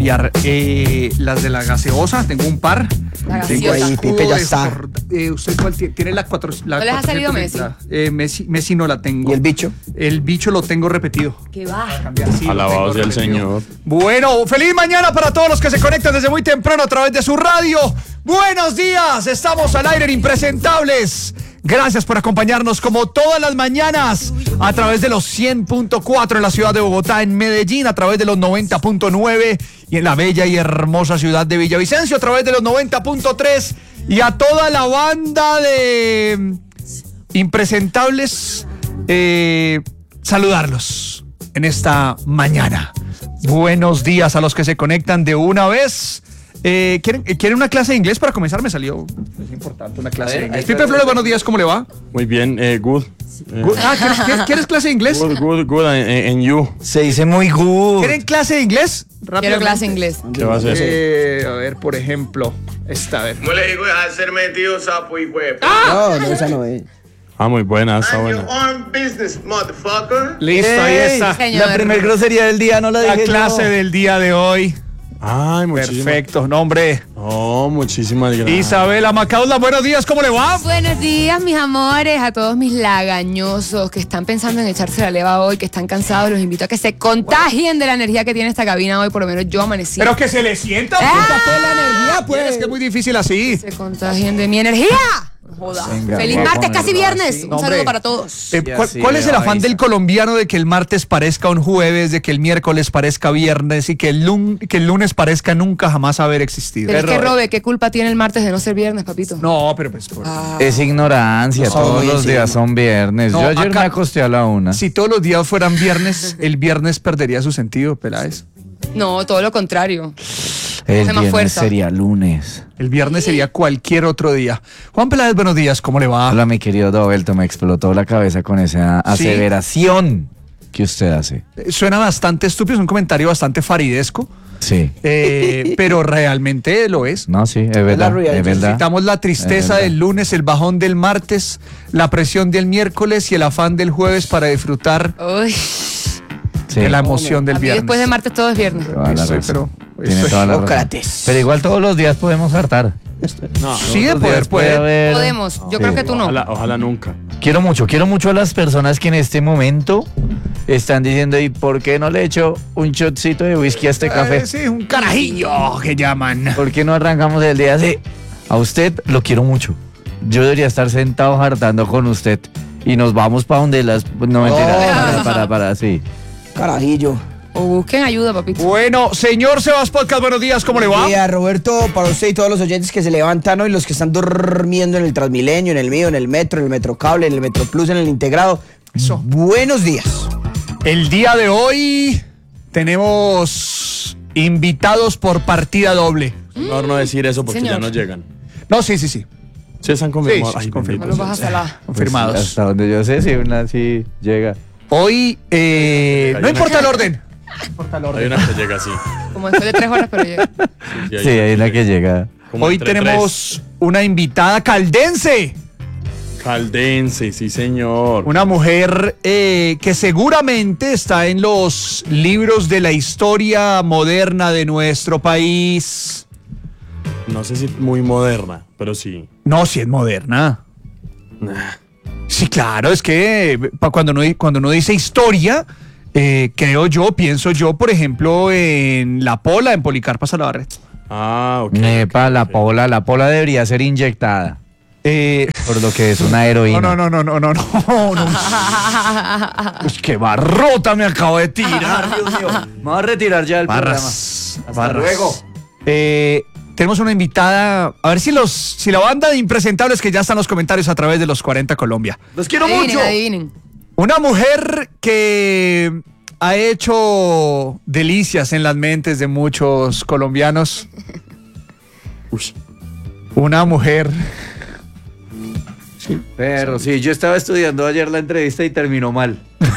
Las de la gaseosa, tengo un par. La Tengo gaseosa. ahí, Pipe, ya está. ¿Usted cuál tiene? La 4. ¿No les ha salido Messi no la tengo. ¿Y el bicho? El bicho lo tengo repetido. ¿Qué va? Sí, lo Alabado tengo sea el repetido. Señor. Bueno, feliz mañana para todos los que se conectan desde muy temprano a través de su radio. Buenos días, estamos al aire en Impresentables. Gracias por acompañarnos como todas las mañanas a través de los 100.4 en la ciudad de Bogotá, en Medellín, a través de los 90.9 y en la bella y hermosa ciudad de Villavicencio a través de los 90.3 y a toda la banda de Impresentables, saludarlos en esta mañana. Buenos días a los que se conectan de una vez. ¿Quieren una clase de inglés para comenzar? Me salió, es importante, una clase de inglés. Pipe Flores, buenos días, ¿cómo le va? Muy bien, good. ¿Quieres clase de inglés? Good, and you. Se dice muy good. ¿Quieren clase de inglés? Quiero clase de inglés. ¿Qué va a hacer? A ver, por ejemplo, esta, a ver. ¿Cómo le digo a ser metido sapo y huevo? No, esa no es. Muy buena, está Mind your buena. own business, motherfucker. Listo, ahí está. Señor. La primer grosería del día no la La dije clase yo. del día de hoy. Ay, muchísimas. Perfecto, nombre. Oh, muchísimas gracias. Isabela Macaula, buenos días, ¿cómo le va? Buenos días, mis amores, a todos mis lagañosos que están pensando en echarse la leva hoy, que están cansados. Los invito a que se contagien de la energía que tiene esta cabina hoy. Por lo menos yo amanecí. Pero que se le sienta. Toda la energía, Pues pues. es que es muy difícil así. Se contagien de mi energía. Joda. Venga, Feliz voy a martes, ponerlo casi viernes. así. Un No, saludo hombre. para todos. ¿Cuál es el afán del colombiano de que el martes parezca un jueves, de que el miércoles parezca viernes y que el lunes parezca nunca jamás haber existido? Pero es que Robe, ¿qué culpa tiene el martes de no ser viernes, papito? No, pero pues... Es ignorancia, todos los días son viernes. No, Yo ayer acá- me acosté a la 1. Si todos los días fueran viernes, el viernes perdería su sentido, Peláez. No, todo lo contrario. El Coge más viernes fuerza. sería lunes. El viernes sería cualquier otro día. Juan Peláez, buenos días, ¿cómo le va? Hola, mi querido Dobelto, me explotó la cabeza con esa Sí. aseveración que usted hace. Suena bastante estúpido, es un comentario bastante faridesco, Sí. pero realmente lo es. No, sí, es verdad. realidad, Es verdad. Necesitamos la tristeza Es verdad. del lunes, el bajón del martes, la presión del miércoles y el afán del jueves para disfrutar Uy, Sí. de la emoción del a mí viernes. después de martes todo es viernes. Toda la Estoy, razón. pero- Tiene estoy- toda la razón. Sócrates. Pero igual todos los días podemos hartar. No, Sí, de Todos los poder, días puede puede. haber- Podemos. Yo Sí. creo que tú no. ojalá nunca. Quiero mucho a las personas que en este momento están diciendo, ¿y por qué no le echo un shotcito de whisky a este café? Sí, un carajillo que llaman. ¿Por qué no arrancamos el día así? A usted lo quiero mucho. Yo debería estar sentado hartando con usted. Y nos vamos para donde las... No, mentira. Para, sí. Carajillo. O busquen ayuda, papito. Bueno, señor Sebas Podcast, buenos días, ¿cómo le va? Y a Roberto, para usted y todos los oyentes que se levantan hoy, los que están durmiendo en el Transmilenio, en el mío, en el Metro, en el Metrocable, en el Metroplus, en el Integrado. Eso. Buenos días. El día de hoy tenemos invitados por partida doble. Mejor no decir eso porque Señor. ya no llegan. No, sí. Sí, están confirmados. Sí, sí, Ay, confirmado. No bendito los vas a sea. salar. Confirmados. Pues, hasta donde yo sé, si una sí llega. Hoy, no importa el orden. Hay una que llega así. Como después de 3 horas, pero llega. Sí, hay una que llega. Como Hoy entre tenemos una invitada caldense. tres. Caldense, sí, señor. Una mujer que seguramente está en los libros de la historia moderna de nuestro país. No sé si muy moderna, pero sí. No, si es moderna. Nah. Sí, claro, es que cuando uno dice historia, pienso yo, por ejemplo, en La Pola, en Policarpa Salabarret. Ah, ok. Nepa, la ok. pola debería ser inyectada. Eh, Por lo que es una heroína. no. Pues qué barrota me acabo de tirar, Dios mío. Me voy a retirar ya del Barras. Hasta luego. Tenemos una invitada. A ver si la banda de impresentables que ya están en los comentarios a través de los 40 Colombia. Los quiero Adivinen, mucho. adivinen. Una mujer que ha hecho delicias en las mentes de muchos colombianos. Ush. Una mujer. Pero sí, yo estaba estudiando ayer la entrevista y terminó mal.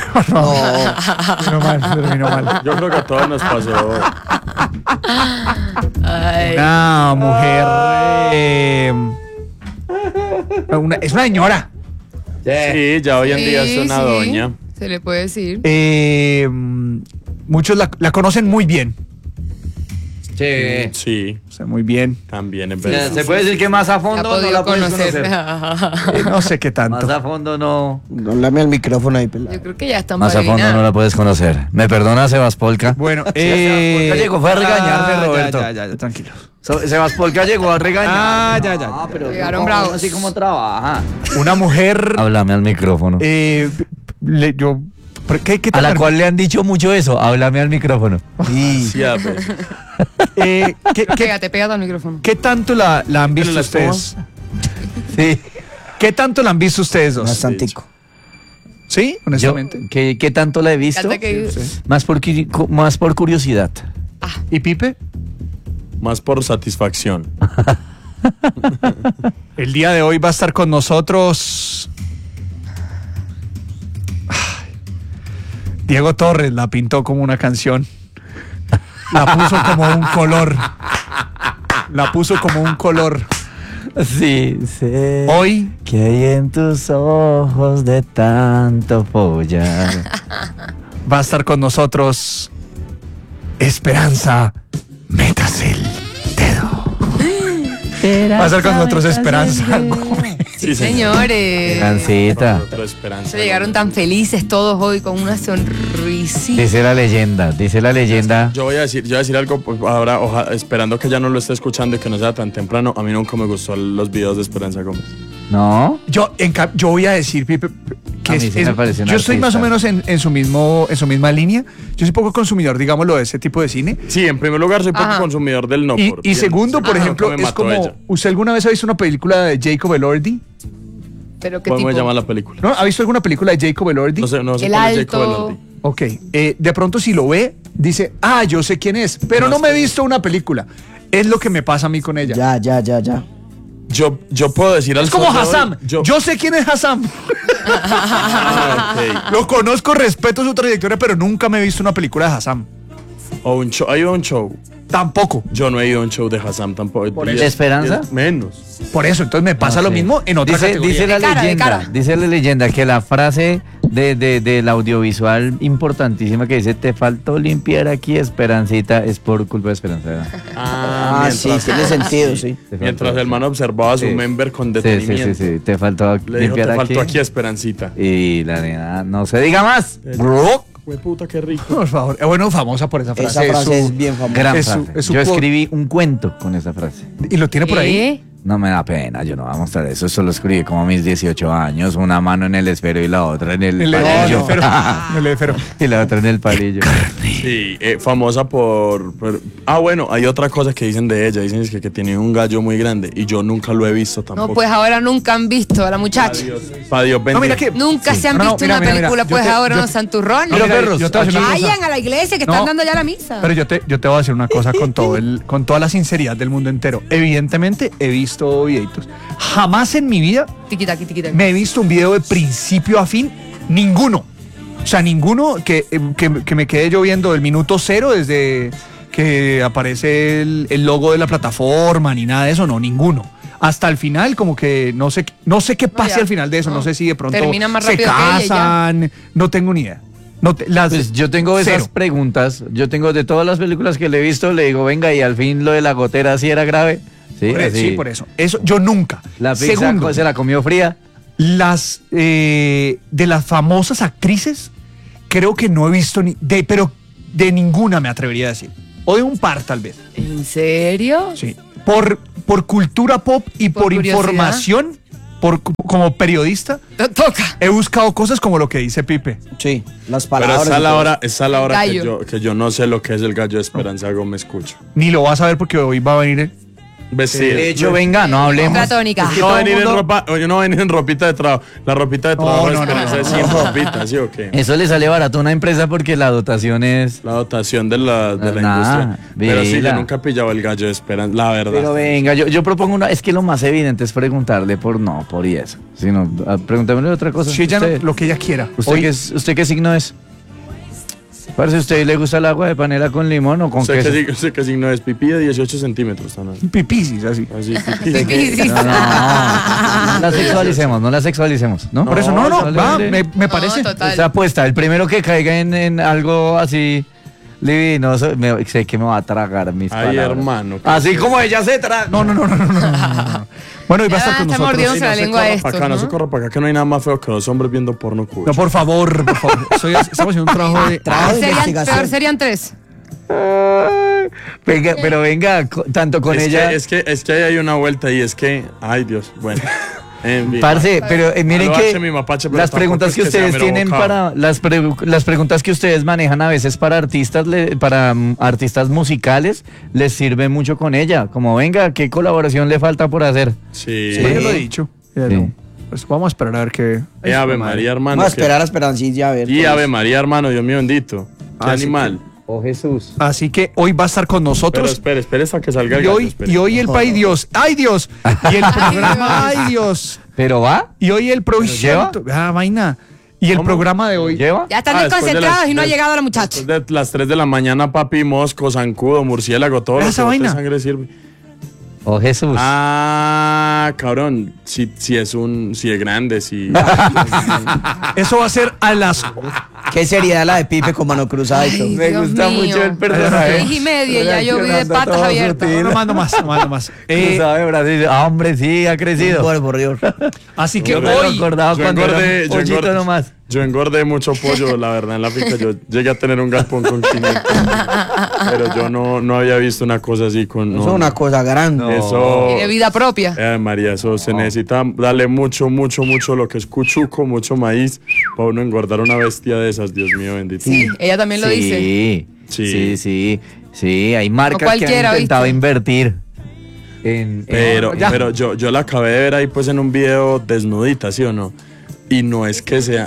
Terminó mal. Yo creo que a todos nos pasó. Ay. Una mujer. Es una señora. Sí, ya hoy en día es una Sí, doña. Se le puede decir. Muchos la conocen muy bien. Sí. Sí, O sea, muy bien. también es verdad. Se puede decir que más a La fondo no podido la puedes conocer. conocer. No sé qué tanto. Más a fondo no. No lame al micrófono ahí, pelado. Yo creo que ya está Más a fondo no la puedes conocer. ¿Me perdona, Sebas Polka? Bueno, Sebas llegó, fue a regañarme, Roberto. Ya, tranquilos. Sebas Polka llegó a regañar. ya. Pero Llegaron no, bravos. así como trabaja. Una mujer. Háblame al micrófono. ¿Qué A la cual le han dicho mucho eso. Háblame al micrófono. Sí, a ver. Pégate al micrófono. ¿Qué tanto la han visto ¿Tiene la ustedes? Sí. ¿Qué tanto la han visto ustedes dos? Bastantico. ¿Sí? Yo, Honestamente. ¿qué tanto la he visto? Canta que- Más por curiosidad. ¿Y Pipe? Más por satisfacción. El día de hoy va a estar con nosotros Diego Torres. La pintó como una canción. La puso como un color. La puso como un color. Sí, sé. Hoy ¿Qué hay en tus ojos de tanto follar? va a estar con nosotros Esperanza. Métase el dedo. Va a estar con nosotros Esperanza. Sí, señores. Cancita. Otra esperanza. Se llegaron tan felices todos hoy con una sonrisita. Dice la leyenda. Yo voy a decir algo pues, ahora, esperando que ya no lo esté escuchando y que no sea tan temprano. A mí nunca me gustó los videos de Esperanza Gómez. ¿No? Yo voy a decir, Pipe, que A mí sí me parece una yo estoy más o artista. menos en su misma línea. Yo soy poco consumidor, digámoslo, de ese tipo de cine. Sí, en primer lugar soy poco Ajá. consumidor del no. Y segundo, por ejemplo, me es mató como... ella. ¿Usted alguna vez ha visto una película de Jacob Elordi? Pero qué ¿Cómo tipo. se llama la película? ¿No? ¿Ha visto alguna película de Jacob Elordi? No sé El cuál es alto. Jacob Elordi. Ok, de pronto si lo ve, dice, yo sé quién es, pero no me he visto una película. Es lo que me pasa a mí con ella. Ya. Yo puedo decir al Es como sol de hoy, Hassam. Yo, Yo sé quién es Hassam. ok. Lo conozco, respeto su trayectoria, pero nunca me he visto una película de Hassam. O un show. ¿Ha ido a un show? Tampoco. Yo no he ido a un show de Hassam tampoco. ¿De Esperanza? Menos. Por eso, entonces me pasa No lo sé. mismo en otra categoría. Dice la De cara, de leyenda, cara. dice la leyenda que la frase del audiovisual importantísima que dice te faltó limpiar aquí Esperancita es por culpa de Esperanza. Sí, tiene sentido, sí. Mientras el man observaba a su Sí. member con Sí, detenimiento. sí, te faltó Le dijo, limpiar te faltó aquí. aquí Esperancita. Y la nena, no se diga más. Güey, puta, qué rico. Por favor. Bueno, famosa por esa frase. Esa frase su- es bien famosa. Gran Es su- frase. es su Yo quote. escribí un cuento con esa frase. Y lo tiene por ahí. ¿Eh? No me da pena, yo no voy a mostrar eso. Eso lo escribí como a mis 18 años. Una mano en el esfero y la otra en el palillo. El efero. Y la otra en el palillo. Sí, famosa por... bueno, hay otra cosa que dicen de ella. Dicen que tiene un gallo muy grande y yo nunca lo he visto tampoco. No, pues ahora nunca han visto a la muchacha. Para Dios bendiga. No, mira que... Nunca se han No, no, visto mira, una mira, película, yo pues te- ahora yo- no santurrones. No, mira, yo te voy a decir una cosa. Vayan a la iglesia que No. están dando ya la misa. Pero yo te voy a decir una cosa con toda la sinceridad del mundo entero. Evidentemente he visto videitos. Jamás en mi vida Tiquitaqui, tiquitaqui. me he visto un video de principio a fin. Ninguno. O sea, ninguno que me quede yo viendo del minuto cero desde que aparece el logo de la plataforma ni nada de eso. No, ninguno. Hasta el final, como que no sé qué pase ya. al final de eso. No, No. sé si de pronto Termina más se rápido que ella y ya. casan. No tengo ni idea. Pues yo tengo esas cero. preguntas. Yo tengo de todas las películas que le he visto, le digo, venga, y al fin lo de la gotera sí era grave. Sí, así. Sí, por eso. Eso yo nunca. La pizza Segundo, se la comió fría. las de las famosas actrices, creo que no he visto pero de ninguna me atrevería a decir. O de un par, tal vez. ¿En serio? Sí. Por cultura pop y Por por curiosidad. información, como periodista, Toca. he buscado cosas como lo que dice Pipe. Sí, las Pero palabras. esa y todo. es a la hora Gallo. que yo no sé lo que es el gallo de Esperanza Gómez escucho. Ni lo vas a ver porque hoy va a venir. Vestido. De hecho, venga, no hablemos. Platónica. No va a venir en ropa, yo no voy a venir en ropita de trabajo. La ropita de trabajo no, de Esperanza no, es sin ropita, ¿sí o qué? Eso le sale barato a una empresa porque la dotación es... La dotación de la Nada, industria. Pero sí, vela. yo nunca he pillado el gallo de Esperanza, la verdad. Pero venga, yo propongo una... Es que lo más evidente es preguntarle por y eso. Sino, preguntémosle otra cosa. Si ella no- Usted- lo que ella quiera. ¿Usted, ¿Usted qué signo es? Parece, ¿usted le gusta el agua de panela con limón o con queso? Sé que signo es pipí de 18 centímetros. ¿No? Pipisis, así. Así, pipí. Sí. No la sexualicemos, no la sexualicemos, ¿no? Por eso, no, vale. me parece. No, total. Esa apuesta, el primero que caiga en algo así Libidinoso, sé que me va a tragar mis Ay, palabras. hermano. Así como ella se traga. No. Bueno, y va a estar con está nosotros. mordiendo Sí, la no se lengua corra estos, para acá, no ¿no? se corra para acá, que no hay nada más feo que los hombres viendo porno cucho. No, por favor. Estamos haciendo un trabajo de... Trabajo de Peor investigación. serían 3. Venga, pero venga, tanto con ella. Es que ahí hay una vuelta y es que, ay Dios, bueno. En fin. Parce, pero miren Alohache, que mi mapache, pero las tampoco preguntas es que que sea ustedes mero tienen bocado. para las preguntas que ustedes manejan a veces para artistas artistas musicales les sirve mucho con ella. Como venga, ¿qué colaboración le falta por hacer? Sí. Yo lo he dicho. Ya Sí. no. Pues vamos a esperar a ver qué... Ave María, hermano. Vamos a que- esperar a Esperancilla a ver. Y pues. Ave María, hermano, Dios mío bendito. Qué Así animal. Oh Jesús. Así que hoy va a estar con Pero nosotros. espere hasta que salga el Y gallo, hoy, espere. y hoy el Pay Dios. ¡Ay, Dios! Y el programa, ¡ay, Dios! ¿Pero va? Y hoy el lleva? vaina. Y el ¿Cómo? programa de hoy. ¿Lleva? Ya están Ah, después de desconcentrados las- y no ha des- llegado la muchacha. Después de las 3 de la mañana, papi, mosco, zancudo, murciélago, todo lo Esa que bote vaina. sangre sirve. Oh Jesús. Ah, cabrón, si es grande, si... Eso va a ser a las... Qué seriedad la de Pipe con mano cruzada y todo. Me Dios gusta mío. mucho el personaje. 6:30, ya yo vi de Reaccionando patas todo abiertas. sutil. No mando más. Cruzado de Brasil. Ah, hombre, sí, ha crecido. Por Dios. Así que Yo me lo hoy... acordaba Yo cuando engordé, era un pollito nomás. yo engordé mucho pollo, la verdad, en la finca. Yo llegué a tener un galpón con 500. Pero yo no había visto una cosa así con... Eso es una cosa grande. No. Eso... Y de vida propia. María, eso se necesita darle mucho lo que es cuchuco, mucho maíz, para uno engordar una bestia de esas, Dios mío bendito. Sí, ella también lo dice. Sí. Sí, hay marcas que cualquiera, han intentado ¿viste? invertir en Pero yo la acabé de ver ahí pues en un video desnudita, ¿sí o no? Y no es que sea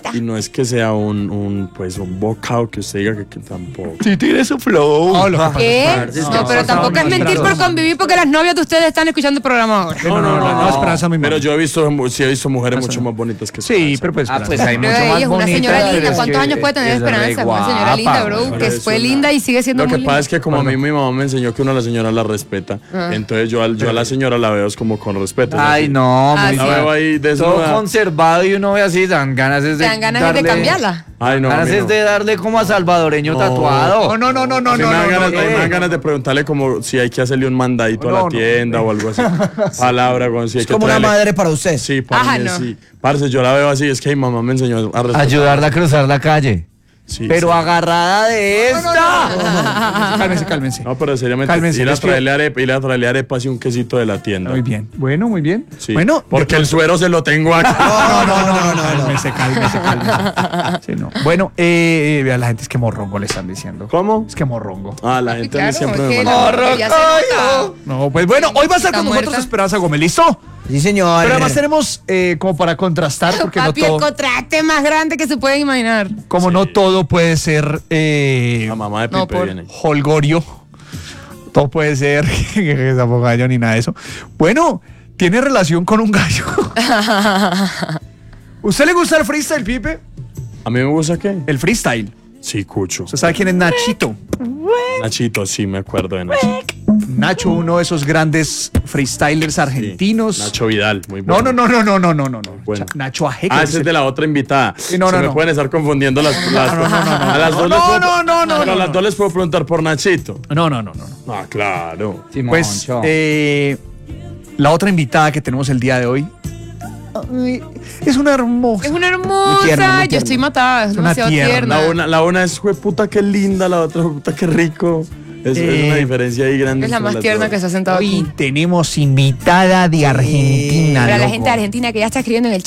un bocado que usted diga que tampoco. Sí, tiene su flow. No, lo que pasa ¿Qué? es que- No, pero tampoco es mentir por convivir porque las novias de ustedes están escuchando el programa ahora. No, Esperanza, mi Pero mamá. yo he visto mujeres mucho más bonitas que Sí, Esperanza. pero pues... Ah, pues hay Pero mucho ella más es una bonita, señora pero linda. es ¿Cuántos que años puede tener es re Esperanza? Una señora guapa, linda, bro. Pero Que es fue una- linda y sigue siendo Lo muy que pasa linda. es que como a mí mi mamá me enseñó que uno a la señora la respeta, entonces yo a la señora la veo es como con respeto. Ay, ¿sí? no, Ah, muy sí. La veo ahí todo desnuda. conservado y uno ve así, dan ganas es Te de dan ganas de cambiarla. Ay, no, a ganas mí es no. de darle como a salvadoreño tatuado. No. Sí me dan ganas de preguntarle como si hay que hacerle un mandadito a la tienda o algo así. Palabra, con si hay Es que como una traerle- madre para usted. Sí, para Ajá, mí no. sí. Parce, yo la veo así, es que mi mamá me enseñó a respetar. Ayudarla a cruzar la calle. Sí, Pero sí. agarrada de esta. Cálmense. No, pero seriamente, Cálmense, ir a les pido- traerle arepas y un quesito de la tienda. Muy bien. Bueno, muy bien. Sí. Bueno, Porque el suero se lo tengo aquí. Cálmese. Sí, no. Bueno, vea, la gente es que morrongo le están diciendo. ¿Cómo? Es que morrongo. Ah, la gente a mí Claro, siempre es me que manda. ya se nota. No, pues bueno, hoy va a estar Está con nosotros muerta. Esperanza Gómez, ¿listo? Sí, señor. Pero además tenemos como para contrastar, porque no Papi, el todo, contraste más grande que se pueden imaginar. como no todo puede ser La mamá de Pipe No, por- viene. holgorio, todo puede ser que tampoco gallo ni nada de eso. Bueno, tiene relación con un gallo. ¿Usted le gusta el freestyle, Pipe? ¿A mí me gusta qué? El freestyle. Sí, Cucho. ¿Usted sabe quién es Nachito? Nachito, sí, me acuerdo de Nachito. Nacho, uno de esos grandes freestylers argentinos. Nacho Vidal, muy No, bueno. no. Bueno. Nacho Ajeca. Ah, ese es de la otra invitada. Sí, no, Se no, me no. pueden estar confundiendo las a las dos les puedo- pero a las dos les puedo preguntar por Nachito. No. Ah, claro. Pues la otra invitada que tenemos el día de hoy ay, es una hermosa. Es una Muy hermosa. tierna, muy Yo tierna. estoy matada. Es una demasiado tierna. tierna. La una es puta que linda, la otra puta que rico. Es una diferencia ahí grande. Es la entre más las tierna dos. que se ha sentado Hoy aquí. tenemos invitada de Argentina. Para la loco. gente de Argentina que ya está escribiendo en el